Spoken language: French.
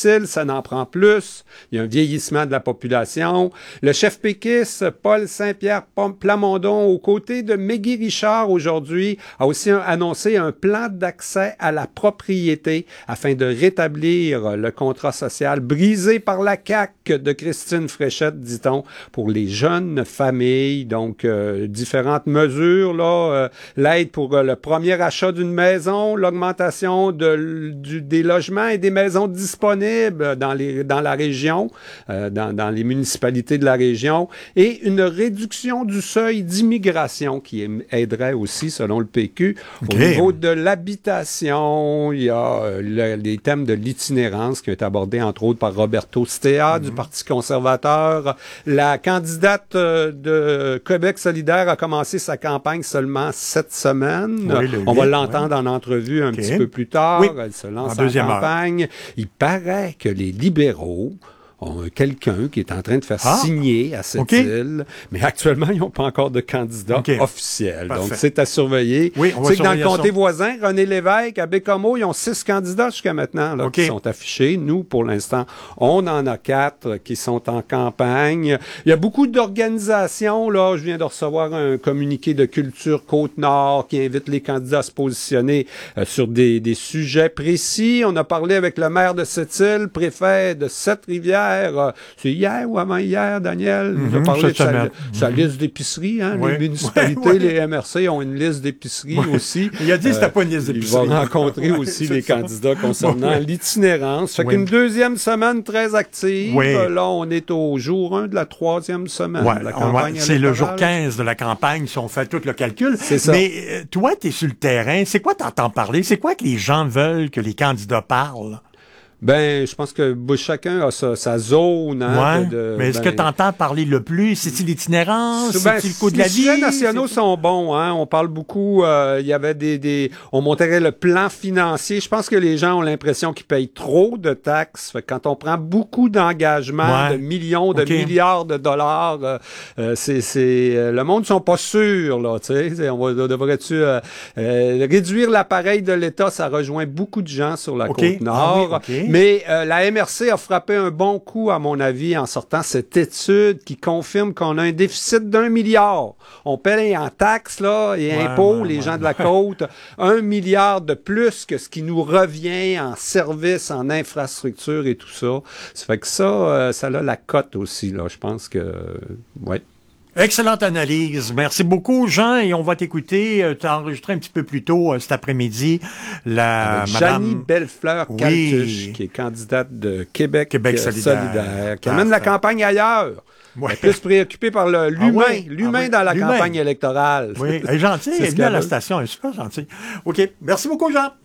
difficile, ça n'en prend plus. Il y a un vieillissement de la population. Le chef péquiste, Paul Saint-Pierre Plamondon, aux côtés de Mégui Richard aujourd'hui, a aussi annoncé un plan d'accès à la propriété afin de rétablir le contrat social brisé par la CAQ de Christine Fréchette, dit-on, pour les jeunes familles. Donc, différentes mesures, là, l'aide pour le premier achat d'une maison, l'augmentation des logements et des maisons disponibles dans la région, dans les municipalités de la région, et une réduction du seuil d'immigration qui aiderait aussi, selon le PQ. Okay. Au niveau de l'habitation, il y a les thèmes de l'itinérance qui ont été abordés, entre autres, par Roberto Stea du Parti conservateur. La candidate de Québec solidaire a commencé sa campagne seulement cette semaine. Oui, on va l'entendre en entrevue un petit peu plus tard. Oui. Elle se lance en campagne. Heure. Il paraît que les libéraux ont quelqu'un qui est en train de faire signer à cette île, mais actuellement, ils n'ont pas encore de candidat officiel. Parfait. Donc, c'est à surveiller. Oui, on va surveiller. Que dans le comté voisin, René Lévesque, à Bécomo, ils ont 6 candidats jusqu'à maintenant là, qui sont affichés. Nous, pour l'instant, on en a 4 qui sont en campagne. Il y a beaucoup d'organisations. Là, je viens de recevoir un communiqué de Culture Côte-Nord qui invite les candidats à se positionner sur des sujets précis. On a parlé avec le maire de cette île, préfet de Sept-Rivières. C'est hier ou avant-hier, Daniel nous a parlé de sa liste d'épicerie. Hein, les municipalités, les MRC ont une liste d'épicerie aussi. Il a dit que c'était pas une liste d'épicerie. Il va rencontrer aussi les candidats concernant l'itinérance. Fait qu'une deuxième semaine très active. Là, on est au jour 1 de la 3e semaine de la campagne. C'est le jour 15 de la campagne, si on fait tout le calcul. C'est ça. Mais toi, tu es sur le terrain. C'est quoi t'entends parler? C'est quoi que les gens veulent que les candidats parlent? Ben, je pense que chacun a sa zone. Hein, mais est-ce que tu entends parler le plus? C'est-il l'itinérance? C'est-il le coût de la vie? Les sujets nationaux sont bons. Hein? On parle beaucoup. Il y avait on montrait le plan financier. Je pense que les gens ont l'impression qu'ils payent trop de taxes. Fait que quand on prend beaucoup d'engagements, de millions, de milliards de dollars, le monde ne sont pas sûrs. Là, devrait-tu réduire l'appareil de l'État? Ça rejoint beaucoup de gens sur la Côte-Nord. Mais la MRC a frappé un bon coup, à mon avis, en sortant cette étude qui confirme qu'on a un déficit d'1 milliard. On paye en taxes là, et impôts, les gens de la côte, 1 milliard de plus que ce qui nous revient en services, en infrastructure et tout ça. Ça fait que ça a la cote aussi. Là. Je pense que... Excellente analyse. Merci beaucoup, Jean. Et on va t'écouter. Tu as enregistré un petit peu plus tôt cet après-midi madame Janie Bellefleur-Caltuche, qui est candidate de Québec solidaire, qui amène la campagne ailleurs. Elle est plus préoccupée par l'humain dans la campagne électorale. Oui, elle est gentille. Elle est venue à la station. Elle est super gentille. OK. Merci beaucoup, Jean.